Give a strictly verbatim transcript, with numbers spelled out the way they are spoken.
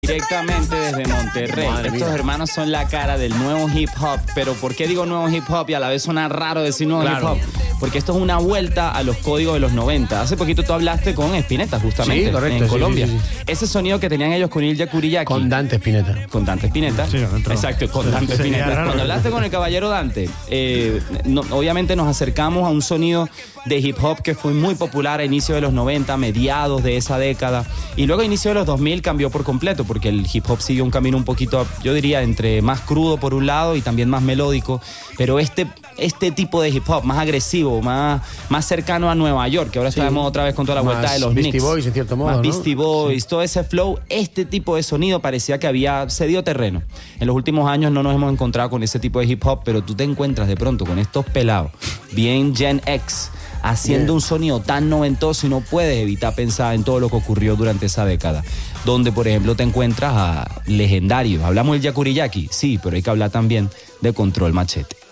Directamente desde Monterrey. Madre Estos mía. hermanos son la cara del nuevo hip hop. Pero ¿por qué digo nuevo hip hop y a la vez suena raro decir nuevo Claro. hip hop? Porque esto es una vuelta a los códigos de los noventa. Hace poquito tú hablaste con Spinetta, justamente, Sí, correcto, en sí, Colombia. sí, sí, Ese sonido que tenían ellos con Ilya Kuriyaki. Con Dante Spinetta. Con Dante Spinetta. Sí, adentro. Exacto, con Dante Sería Spinetta. raro. Cuando hablaste con el caballero Dante, eh, no- obviamente nos acercamos a un sonido de hip hop que fue muy popular a inicios de los noventa, mediados de esa década. Y luego a inicios de los dos mil cambió por completo, porque el hip hop siguió un camino un poquito, yo diría, entre más crudo por un lado y también más melódico. Pero este, este tipo de hip hop más agresivo, más, más cercano a Nueva York, que ahora Sí. estamos otra vez con toda la vuelta Más de los Beastie Knicks. Boys, en cierto modo, Más ¿no? Beastie Boys, todo ese flow, este tipo de sonido parecía que había cedido terreno. En los últimos años no nos hemos encontrado con ese tipo de hip hop, pero tú te encuentras de pronto con estos pelados, bien Gen X, haciendo Bien. un sonido tan noventoso y no puedes evitar pensar en todo lo que ocurrió durante esa década. Donde, por ejemplo, te encuentras a legendarios. Hablamos del Yakuriyaki, sí, pero hay que hablar también de Control Machete.